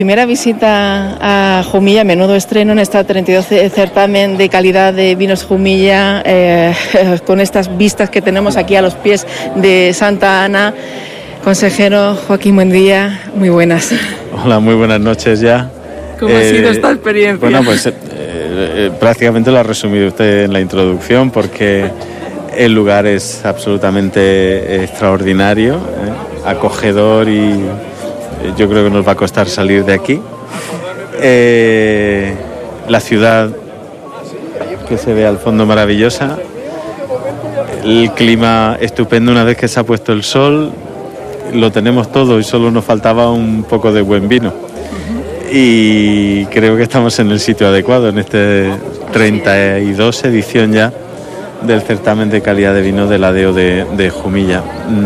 Primera visita a Jumilla, menudo estreno en esta 32 certamen de calidad de vinos Jumilla, con estas vistas que tenemos aquí a los pies de Santa Ana. Consejero Joaquín, buen día, muy buenas. Hola, muy buenas noches ya. ¿Cómo ha sido esta experiencia? Bueno, pues prácticamente lo ha resumido usted en la introducción, porque el lugar es absolutamente extraordinario, acogedor, y yo creo que nos va a costar salir de aquí. La ciudad que se ve al fondo maravillosa, el clima estupendo una vez que se ha puesto el sol, lo tenemos todo y solo nos faltaba un poco de buen vino. Y creo que estamos en el sitio adecuado en este 32 edición ya del certamen de calidad de vino de la DEO de Jumilla.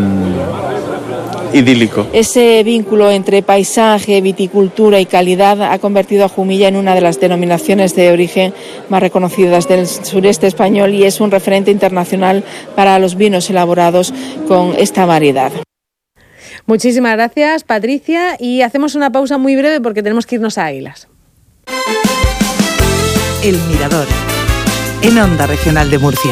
Idílico. Ese vínculo entre paisaje, viticultura y calidad ha convertido a Jumilla en una de las denominaciones de origen más reconocidas del sureste español y es un referente internacional para los vinos elaborados con esta variedad. Muchísimas gracias, Patricia, y hacemos una pausa muy breve porque tenemos que irnos a Águilas. El Mirador, en Onda Regional de Murcia.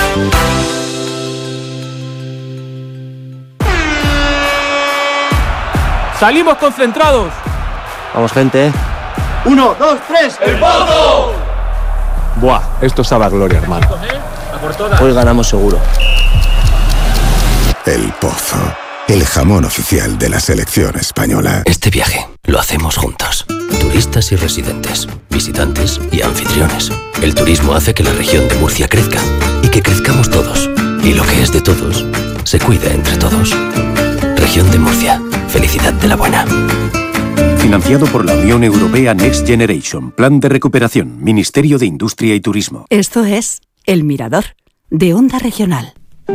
¡Salimos concentrados! Vamos, gente. 1, 2, 3. ¡El Pozo! Buah, esto sabe a gloria, hermano. Hoy ganamos seguro. El Pozo, el jamón oficial de la selección española. Este viaje lo hacemos juntos. Turistas y residentes, visitantes y anfitriones. El turismo hace que la región de Murcia crezca y que crezcamos todos. Y lo que es de todos, se cuida entre todos. Región de Murcia. Felicidad de la buena. Financiado por la Unión Europea Next Generation. Plan de recuperación. Ministerio de Industria y Turismo. Esto es El Mirador, de Onda Regional.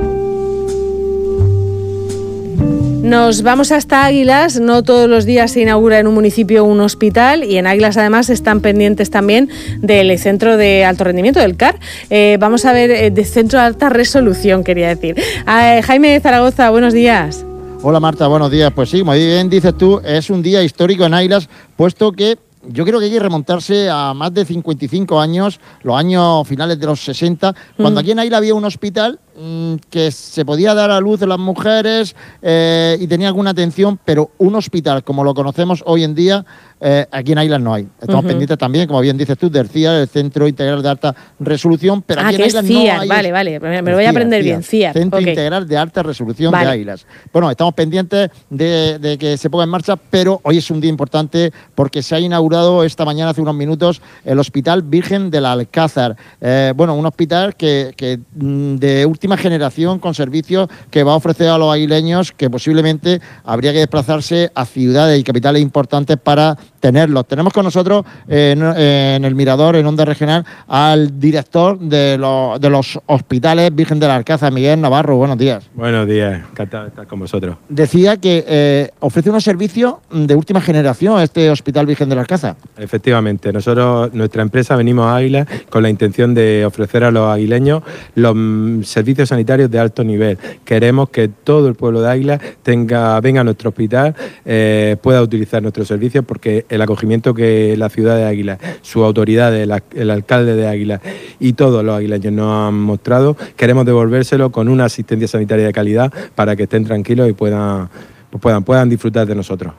Nos vamos hasta Águilas. No todos los días se inaugura en un municipio un hospital y en Águilas además están pendientes también del centro de alto rendimiento, del CAR. Vamos a ver, de centro de alta resolución, quería decir. Jaime de Zaragoza, buenos días. Hola Marta, buenos días. Pues sí, muy bien dices tú, es un día histórico en Águilas, puesto que yo creo que hay que remontarse a más de 55 años, los años finales de los 60, cuando aquí en Águilas había un hospital que se podía dar a luz a las mujeres y tenía alguna atención, pero un hospital como lo conocemos hoy en día, aquí en Águilas no hay. Estamos pendientes también, como bien dices tú, del CIAR, el Centro Integral de Alta Resolución, pero aquí en Águilas no hay. Vale, me lo voy a aprender bien, CIAR. Centro Integral de Alta Resolución de Águilas. Bueno, estamos pendientes de que se ponga en marcha, pero hoy es un día importante porque se ha inaugurado esta mañana, hace unos minutos, el Hospital Virgen del Alcázar. Un hospital que de última generación, con servicios que va a ofrecer a los aguileños, que posiblemente habría que desplazarse a ciudades y capitales importantes para tenerlos. Tenemos con nosotros en el Mirador, en Onda Regional, al director de los hospitales Virgen del Alcázar, Miguel Navarro. Buenos días. Buenos días, encantado de estar con vosotros. Decía que ofrece unos servicios de última generación este Hospital Virgen del Alcázar. Efectivamente, nuestra empresa venimos a Águilas con la intención de ofrecer a los aguileños los servicios sanitarios de alto nivel. Queremos que todo el pueblo de Águilas venga a nuestro hospital, pueda utilizar nuestros servicios, porque el acogimiento que la ciudad de Águilas, sus autoridades, el alcalde de Águilas y todos los aguileños nos han mostrado, queremos devolvérselo con una asistencia sanitaria de calidad para que estén tranquilos y puedan disfrutar de nosotros.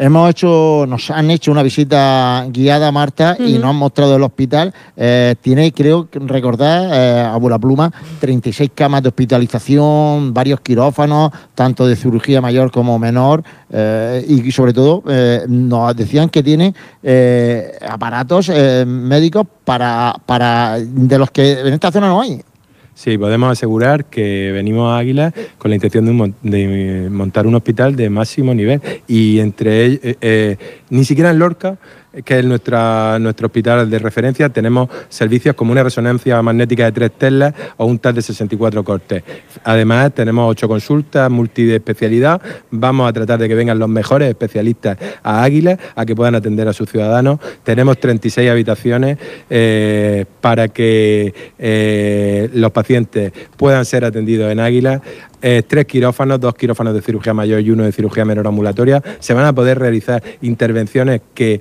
Nos han hecho una visita guiada, Marta, y nos han mostrado el hospital. Tiene, creo recordar, a bola pluma, 36 camas de hospitalización, varios quirófanos, tanto de cirugía mayor como menor, y sobre todo nos decían que tiene aparatos médicos para de los que en esta zona no hay. Sí, podemos asegurar que venimos a Águilas con la intención de montar un hospital de máximo nivel, y entre ellos, ni siquiera en Lorca que es nuestro hospital de referencia, tenemos servicios como una resonancia magnética de 3 Teslas o un TAC de 64 cortes. Además, tenemos 8 consultas multiespecialidad. Vamos a tratar de que vengan los mejores especialistas a Águilas, a que puedan atender a sus ciudadanos. Tenemos 36 habitaciones para que los pacientes puedan ser atendidos en Águilas. 3 quirófanos, 2 quirófanos de cirugía mayor y 1 de cirugía menor ambulatoria. Se van a poder realizar intervenciones que